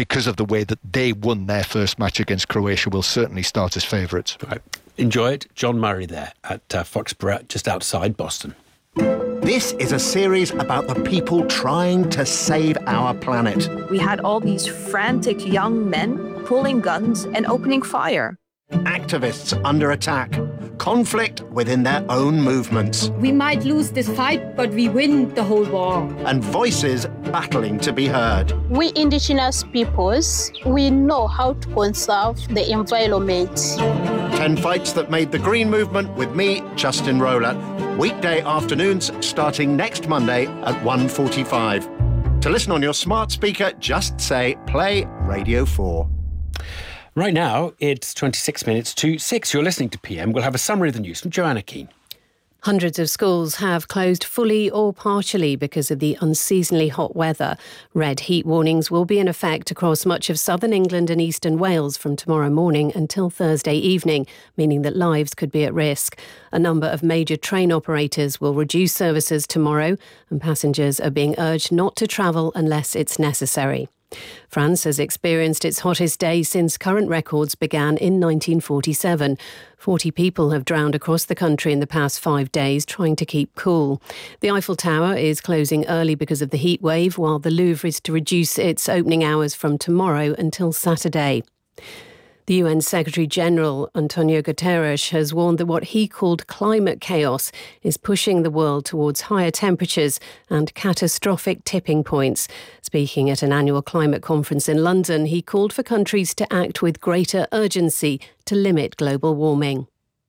because of the way that they won their first match against Croatia, will certainly start as favourites. Right. Enjoy it. John Murray there at Foxborough, just outside Boston. This is a series about the people trying to save our planet. We had all these frantic young men pulling guns and opening fire. Activists under attack. Conflict within their own movements. We might lose this fight, but we win the whole war. And voices battling to be heard. We indigenous peoples, we know how to conserve the environment. 10 fights that made the Green Movement with me, Justin Rowlatt. Weekday afternoons starting next Monday at 1:45. To listen on your smart speaker, just say play Radio 4. Right now, it's 26 minutes to 6. You're listening to PM. We'll have a summary of the news from Joanna Keane. Hundreds of schools have closed fully or partially because of the unseasonably hot weather. Red heat warnings will be in effect across much of southern England and eastern Wales from tomorrow morning until Thursday evening, meaning that lives could be at risk. A number of major train operators will reduce services tomorrow, and passengers are being urged not to travel unless it's necessary. France has experienced its hottest day since current records began in 1947. 40 people have drowned across the country in the past 5 days trying to keep cool. The Eiffel Tower is closing early because of the heat wave, while the Louvre is to reduce its opening hours from tomorrow until Saturday. The UN Secretary-General, Antonio Guterres, has warned that what he called climate chaos is pushing the world towards higher temperatures and catastrophic tipping points. Speaking at an annual climate conference in London, he called for countries to act with greater urgency to limit global warming.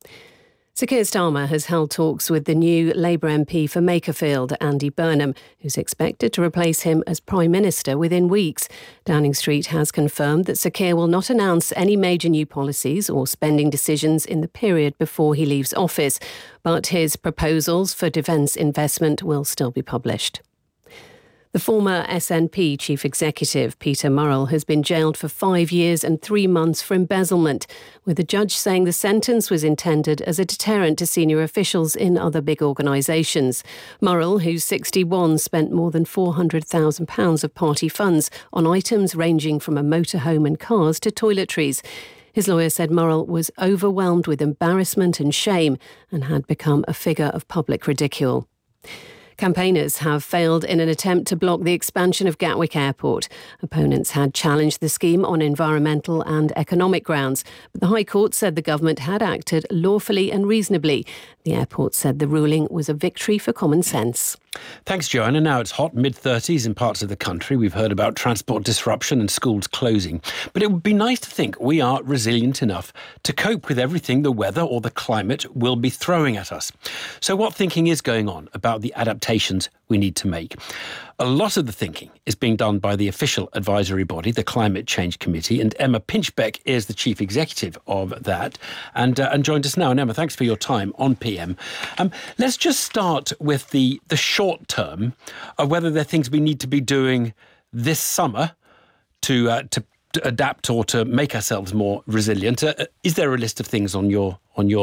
Sir Keir Starmer has held talks with the new Labour MP for Makerfield, Andy Burnham, who's expected to replace him as Prime Minister within weeks. Downing Street has confirmed that Sir Keir will not announce any major new policies or spending decisions in the period before he leaves office, but his proposals for defence investment will still be published. The former SNP chief executive, Peter Murrell, has been jailed for 5 years and 3 months for embezzlement, with the judge saying the sentence was intended as a deterrent to senior officials in other big organisations. Murrell, who's 61, spent more than £400,000 of party funds on items ranging from a motorhome and cars to toiletries. His lawyer said Murrell was overwhelmed with embarrassment and shame and had become a figure of public ridicule. Campaigners have failed in an attempt to block the expansion of Gatwick Airport. Opponents had challenged the scheme on environmental and economic grounds, but the High Court said the government had acted lawfully and reasonably. The airport said the ruling was a victory for common sense. Thanks, Joanna. Now it's hot, mid-30s in parts of the country. We've heard about transport disruption and schools closing. But it would be nice to think we are resilient enough to cope with everything the weather or the climate will be throwing at us. So what thinking is going on about the adaptations we need to make? A lot of the thinking is being done by the official advisory body, the Climate Change Committee, and Emma Pinchbeck is the chief executive of that and joined us now. And Emma, thanks for your time on PM. Let's just start with the short term of whether there are things we need to be doing this summer to adapt or to make ourselves more resilient. Is there a list of things on your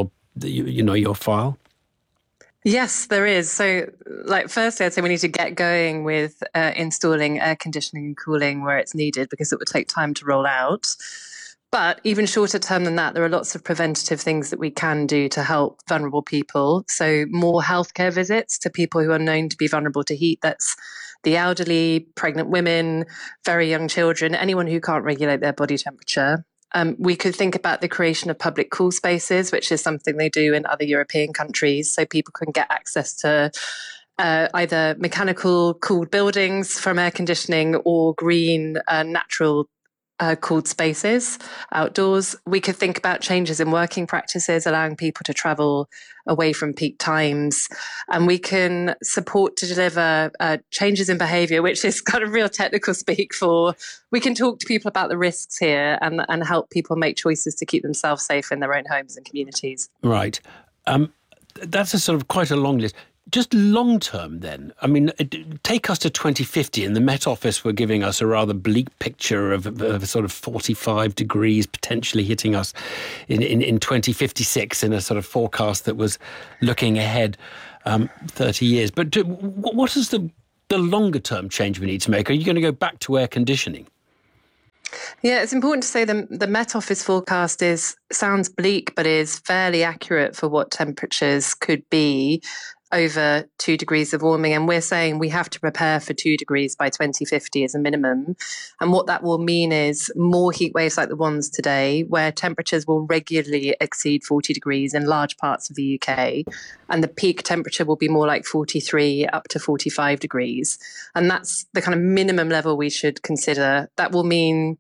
file? Yes, there is. So, firstly, I'd say we need to get going with installing air conditioning and cooling where it's needed, because it would take time to roll out. But even shorter term than that, there are lots of preventative things that we can do to help vulnerable people. So more healthcare visits to people who are known to be vulnerable to heat. That's the elderly, pregnant women, very young children, anyone who can't regulate their body temperature. We could think about the creation of public cool spaces, which is something they do in other European countries, so people can get access to either mechanical cooled buildings from air conditioning or green, natural cooled spaces outdoors. We could think about changes in working practices, allowing people to travel away from peak times. And we can support to deliver changes in behaviour, which is kind of real technical speak for, we can talk to people about the risks here and help people make choices to keep themselves safe in their own homes and communities. Right. That's a sort of quite a long list. Just long term then, I mean, take us to 2050 and the Met Office were giving us a rather bleak picture of sort of 45 degrees potentially hitting us in 2056 in a sort of forecast that was looking ahead 30 years. But what is the longer term change we need to make? Are you going to go back to air conditioning? Yeah, it's important to say the Met Office forecast sounds bleak, but is fairly accurate for what temperatures could be over 2 degrees of warming. And we're saying we have to prepare for 2 degrees by 2050 as a minimum. And what that will mean is more heat waves like the ones today, where temperatures will regularly exceed 40 degrees in large parts of the UK. And the peak temperature will be more like 43 up to 45 degrees. And that's the kind of minimum level we should consider. That will mean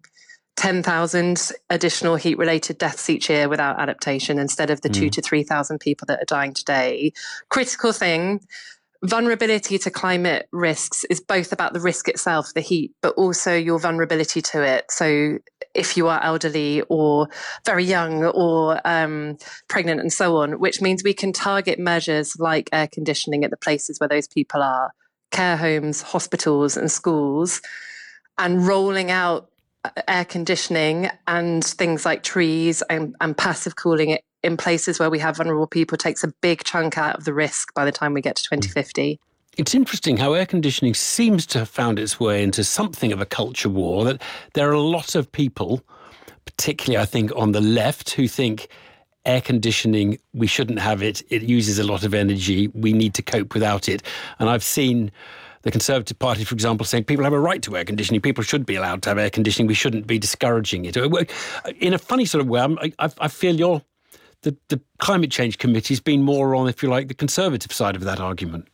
10,000 additional heat-related deaths each year without adaptation instead of the 2,000 to 3,000 people that are dying today. Critical thing, vulnerability to climate risks is both about the risk itself, the heat, but also your vulnerability to it. So if you are elderly or very young or pregnant and so on, which means we can target measures like air conditioning at the places where those people are, care homes, hospitals and schools, and rolling out air conditioning and things like trees and passive cooling in places where we have vulnerable people takes a big chunk out of the risk by the time we get to 2050. It's interesting how air conditioning seems to have found its way into something of a culture war, that there are a lot of people, particularly I think on the left, who think air conditioning, we shouldn't have it. It uses a lot of energy. We need to cope without it. And I've seen the Conservative Party, for example, saying people have a right to air conditioning. People should be allowed to have air conditioning. We shouldn't be discouraging it. In a funny sort of way, I feel the Climate Change Committee's been more on, if you like, the Conservative side of that argument.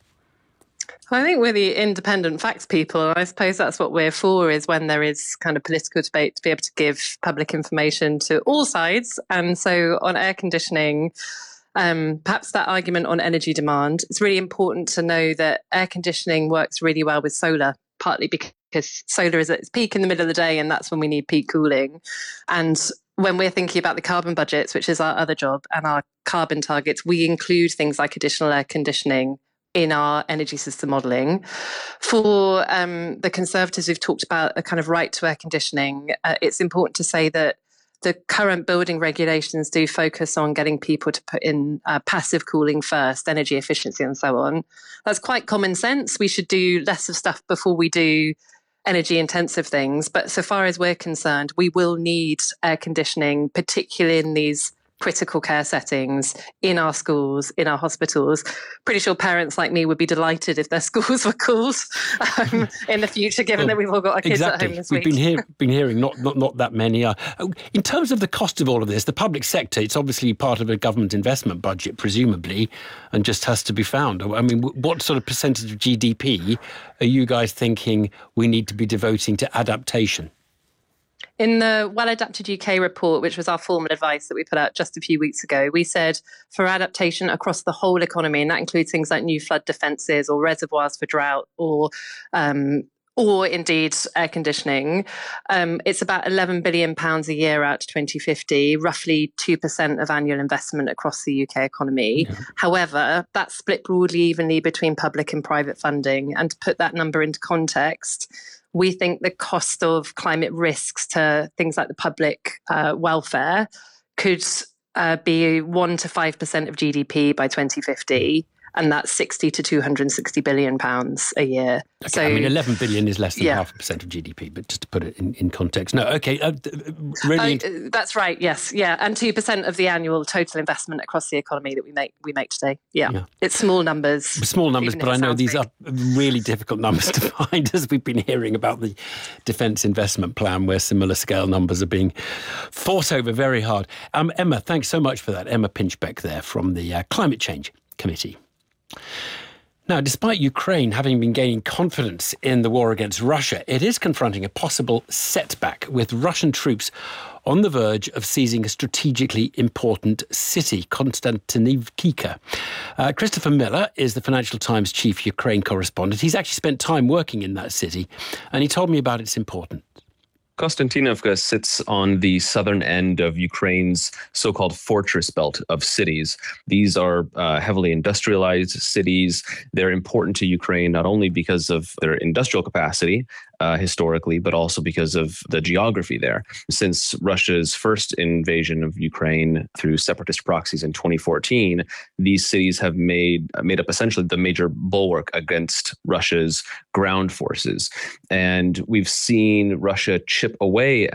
I think we're the independent facts people. I suppose that's what we're for, is when there is kind of political debate to be able to give public information to all sides. And so on air conditioning, perhaps that argument on energy demand, it's really important to know that air conditioning works really well with solar, partly because solar is at its peak in the middle of the day and that's when we need peak cooling. And when we're thinking about the carbon budgets, which is our other job, and our carbon targets, we include things like additional air conditioning in our energy system modelling. For the Conservatives who've talked about a kind of right to air conditioning, it's important to say that the current building regulations do focus on getting people to put in passive cooling first, energy efficiency and so on. That's quite common sense. We should do less of stuff before we do energy intensive things. But so far as we're concerned, we will need air conditioning, particularly in these critical care settings, in our schools, in our hospitals. Pretty sure parents like me would be delighted if their schools were cooled in the future, given that we've all got our kids at home this week. We've been hearing not that many are. In terms of the cost of all of this, the public sector, it's obviously part of a government investment budget, presumably, and just has to be found. I mean, what sort of percentage of GDP are you guys thinking we need to be devoting to adaptation? In the Well Adapted UK report, which was our formal advice that we put out just a few weeks ago, we said for adaptation across the whole economy, and that includes things like new flood defences or reservoirs for drought or indeed air conditioning, it's about £11 billion a year out to 2050, roughly 2% of annual investment across the UK economy. Yeah. However, that's split broadly evenly between public and private funding. And to put that number into context, we think the cost of climate risks to things like the public welfare could be 1 to 5% of GDP by 2050. And that's 60 to 260 billion pounds a year. Okay, so, I mean, 11 billion is less than 0.5% of GDP, but just to put it in context. No, okay, really. That's right. Yes, yeah, and 2% of the annual total investment across the economy that we make today. Yeah. It's small numbers. Small numbers, but I know these are really difficult numbers to find, as we've been hearing about the Defence Investment Plan, where similar scale numbers are being fought over very hard. Emma, thanks so much for that. Emma Pinchbeck there from the Climate Change Committee. Now, despite Ukraine having been gaining confidence in the war against Russia, it is confronting a possible setback, with Russian troops on the verge of seizing a strategically important city, Konstantinivka. Christopher Miller is the Financial Times chief Ukraine correspondent. He's actually spent time working in that city, and he told me about its importance. Konstantinivka sits on the southern end of Ukraine's so-called fortress belt of cities. These are heavily industrialized cities. They're important to Ukraine not only because of their industrial capacity historically, but also because of the geography there. Since Russia's first invasion of Ukraine through separatist proxies in 2014, these cities have made up essentially the major bulwark against Russia's ground forces. And we've seen Russia chip away